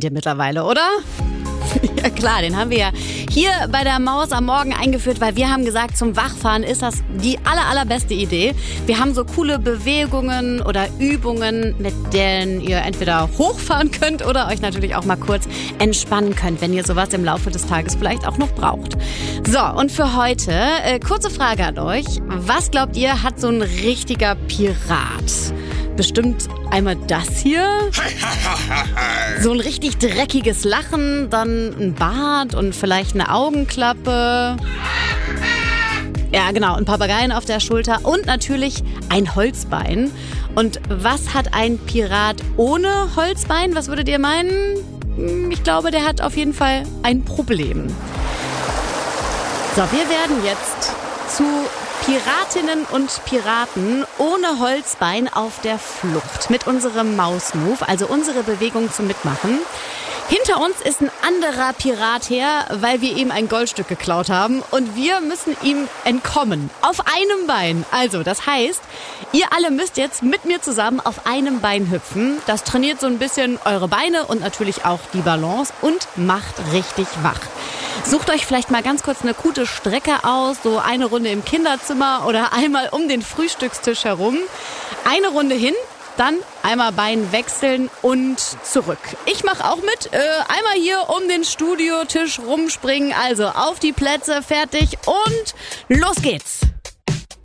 ihr mittlerweile, oder? Ja klar, den haben wir ja hier bei der Maus am Morgen eingeführt, weil wir haben gesagt, zum Wachfahren ist das die allerbeste Idee. Wir haben so coole Bewegungen oder Übungen, mit denen ihr entweder hochfahren könnt oder euch natürlich auch mal kurz entspannen könnt, wenn ihr sowas im Laufe des Tages vielleicht auch noch braucht. So, und für heute, kurze Frage an euch. Was glaubt ihr, hat so ein richtiger Pirat? Bestimmt einmal das hier. So ein richtig dreckiges Lachen, dann ein Bart und vielleicht eine Augenklappe. Ja, genau, ein Papageien auf der Schulter und natürlich ein Holzbein. Und was hat ein Pirat ohne Holzbein? Was würdet ihr meinen? Ich glaube, der hat auf jeden Fall ein Problem. So, wir werden jetzt zu Piratinnen und Piraten ohne Holzbein auf der Flucht mit unserem Maus-Move, also unsere Bewegung zum Mitmachen. Hinter uns ist ein anderer Pirat her, weil wir ihm ein Goldstück geklaut haben und wir müssen ihm entkommen. Auf einem Bein. Also, das heißt, ihr alle müsst jetzt mit mir zusammen auf einem Bein hüpfen. Das trainiert so ein bisschen eure Beine und natürlich auch die Balance und macht richtig wach. Sucht euch vielleicht mal ganz kurz eine gute Strecke aus, so eine Runde im Kinderzimmer oder einmal um den Frühstückstisch herum. Eine Runde hin, dann einmal Bein wechseln und zurück. Ich mache auch mit. Einmal hier um den Studiotisch rumspringen. Also auf die Plätze, fertig und los geht's.